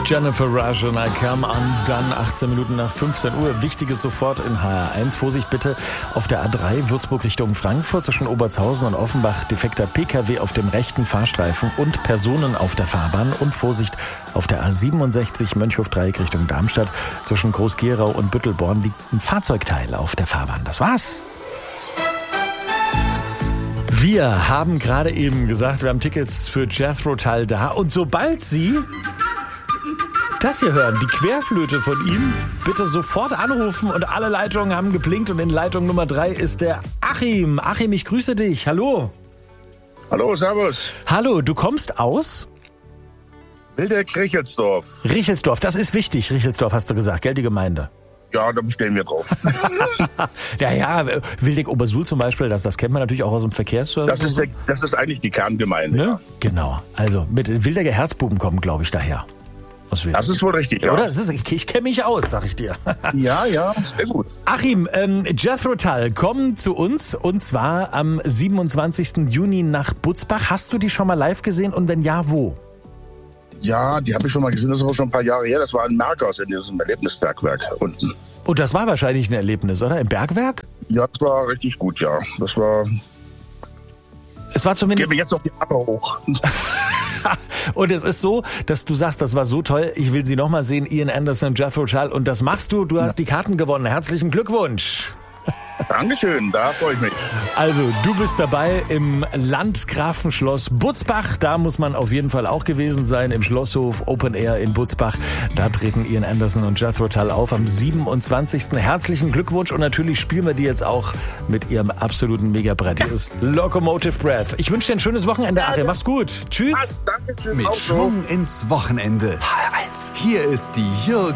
Jennifer Rush und I Come Undone, 18 Minuten nach 15 Uhr. Wichtiges sofort in HR1. Vorsicht bitte auf der A3 Würzburg Richtung Frankfurt zwischen Obertshausen und Offenbach. Defekter PKW auf dem rechten Fahrstreifen und Personen auf der Fahrbahn. Und Vorsicht auf der A67 Mönchhof-Dreieck Richtung Darmstadt. Zwischen Groß-Gerau und Büttelborn liegt ein Fahrzeugteil auf der Fahrbahn. Das war's. Wir haben gerade eben gesagt, wir haben Tickets für Jethro Tull da. Und sobald Sie das hier hören, die Querflöte von ihm, bitte sofort anrufen und alle Leitungen haben geblinkt und in Leitung Nummer 3 ist der Achim. Achim, ich grüße dich. Hallo. Hallo, servus. Hallo, du kommst aus? Wildeck, Richelsdorf. Richelsdorf, das ist wichtig. Richelsdorf hast du gesagt, gell, die Gemeinde? Ja, da bestehen wir drauf. ja, Wildeck-Obersuhl zum Beispiel, das kennt man natürlich auch aus dem Verkehrsservice. Das ist eigentlich die Kerngemeinde. Ne? Ja. Genau, also mit Wildecker Herzbuben kommen, glaube ich, daher. Das ist wohl richtig, ja. Oder? Ich kenne mich aus, sag ich dir. ja, sehr gut. Achim, Jethro Tull kommen zu uns und zwar am 27. Juni nach Butzbach. Hast du die schon mal live gesehen und wenn ja, wo? Ja, die habe ich schon mal gesehen, das ist aber schon ein paar Jahre her. Das war in Merkers in diesem Erlebnisbergwerk unten. Und das war wahrscheinlich ein Erlebnis, oder? Im Bergwerk? Ja, das war richtig gut, ja. Es war zumindest... Ich gebe jetzt noch die Arme hoch. Und es ist so, dass du sagst, das war so toll, ich will sie nochmal sehen, Ian Anderson, Jethro Tull. Und das machst du, du hast die Karten gewonnen. Herzlichen Glückwunsch. Dankeschön, da freue ich mich. Also, du bist dabei im Landgrafenschloss Butzbach. Da muss man auf jeden Fall auch gewesen sein, im Schlosshof Open Air in Butzbach. Da treten Ian Anderson und Jethro Tull auf am 27. Herzlichen Glückwunsch und natürlich spielen wir die jetzt auch mit ihrem absoluten Megabrett. Hier ist Locomotive Breath. Ich wünsche dir ein schönes Wochenende, Achim. Mach's gut. Tschüss. Dankeschön. Mit Schwung ins Wochenende. HR1. Hier ist die Jürgen